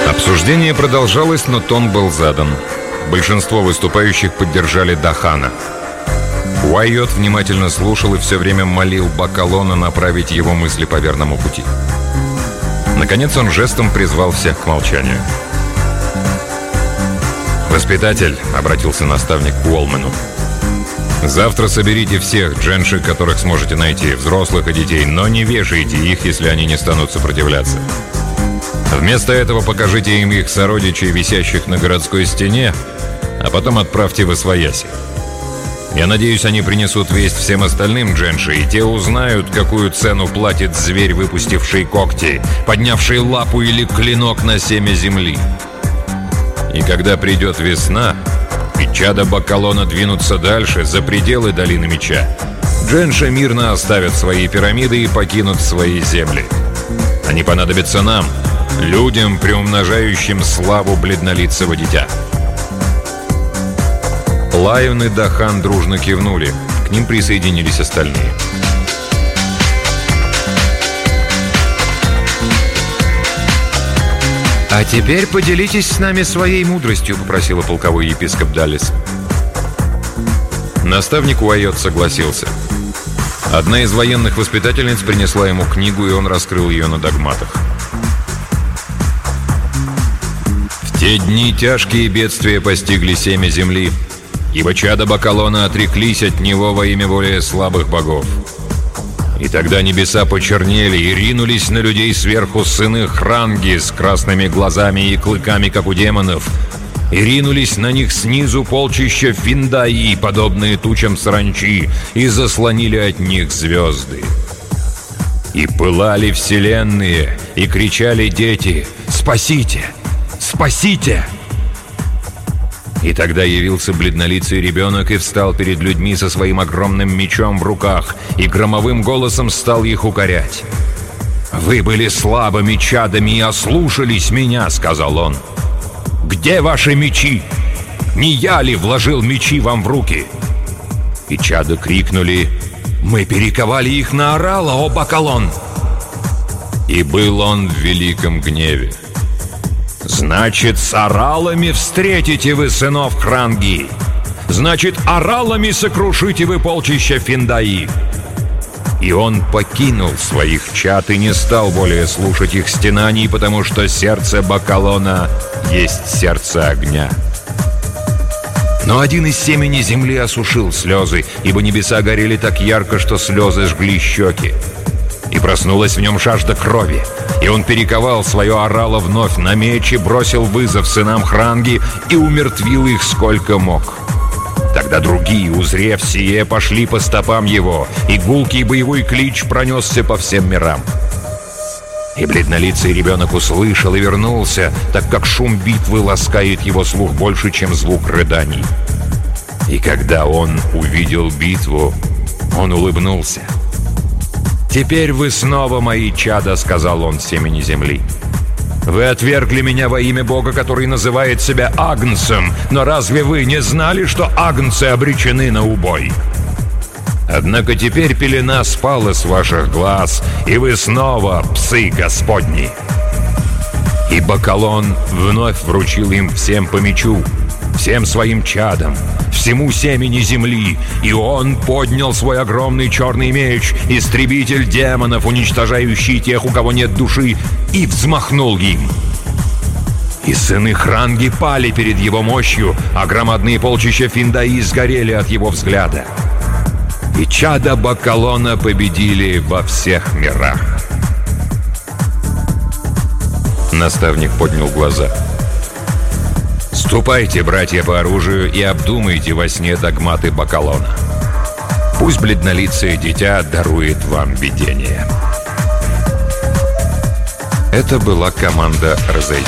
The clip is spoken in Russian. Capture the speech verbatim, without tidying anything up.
Обсуждение продолжалось, но тон был задан. Большинство выступающих поддержали Дахана. Уайот внимательно слушал и все время молил Бакалона направить его мысли по верному пути. Наконец он жестом призвал всех к молчанию. «Воспитатель», — обратился наставник к Уолмену, — «завтра соберите всех дженши, которых сможете найти, взрослых и детей, но не вешайте их, если они не станут сопротивляться. Вместо этого покажите им их сородичей, висящих на городской стене, а потом отправьте в освояси. Я надеюсь, они принесут весть всем остальным дженши, и те узнают, какую цену платит зверь, выпустивший когти, поднявший лапу или клинок на семя земли. И когда придет весна, и чада Бакалона двинутся дальше, за пределы долины меча, дженши мирно оставят свои пирамиды и покинут свои земли. Они понадобятся нам, людям, приумножающим славу бледнолицего дитя». Лайон и Дахан дружно кивнули. К ним присоединились остальные. «А теперь поделитесь с нами своей мудростью», — попросила полковой епископ Даллес. Наставник Уайот согласился. Одна из военных воспитательниц принесла ему книгу, и он раскрыл ее на догматах. «В те дни тяжкие бедствия постигли семя земли, ибо чада Бакалона отреклись от него во имя более слабых богов. И тогда небеса почернели и ринулись на людей сверху сыны Хранги с красными глазами и клыками, как у демонов, и ринулись на них снизу полчища Финдаи, подобные тучам саранчи, и заслонили от них звезды. И пылали вселенные, и кричали дети: «Спасите! Спасите!» И тогда явился бледнолицый ребенок и встал перед людьми со своим огромным мечом в руках и громовым голосом стал их укорять. «Вы были слабыми чадами и ослушались меня», — сказал он. «Где ваши мечи? Не я ли вложил мечи вам в руки?» И чада крикнули: «Мы перековали их на орала, о Бакалон!» И был он в великом гневе. «Значит, с оралами встретите вы сынов Хранги! Значит, оралами сокрушите вы полчища Финдаи!» И он покинул своих чад и не стал более слушать их стенаний, потому что сердце Бакалона есть сердце огня. Но один из семени земли осушил слезы, ибо небеса горели так ярко, что слезы жгли щеки. И проснулась в нем жажда крови, и он перековал свое орало вновь на меч и бросил вызов сынам Хранги и умертвил их сколько мог. Тогда другие, узрев сие, пошли по стопам его, и гулкий боевой клич пронесся по всем мирам. И бледнолицый ребенок услышал и вернулся, так как шум битвы ласкает его слух больше, чем звук рыданий. И когда он увидел битву, он улыбнулся. «Теперь вы снова мои чада», — сказал он семени земли. «Вы отвергли меня во имя Бога, который называет себя Агнцем, но разве вы не знали, что агнцы обречены на убой? Однако теперь пелена спала с ваших глаз, и вы снова псы Господни». И Бакалон вновь вручил им всем по мечу, всем своим чадам, всему семени земли, и он поднял свой огромный черный меч, истребитель демонов, уничтожающий тех, у кого нет души, и взмахнул им. И сыны Хранги пали перед его мощью, а громадные полчища Финдаи сгорели от его взгляда. И чада Бакалона победили во всех мирах. Наставник поднял глаза. «Ступайте, братья по оружию, и обдумайте во сне догматы Бакалона. Пусть бледнолицее дитя дарует вам видение». Это была команда разойти.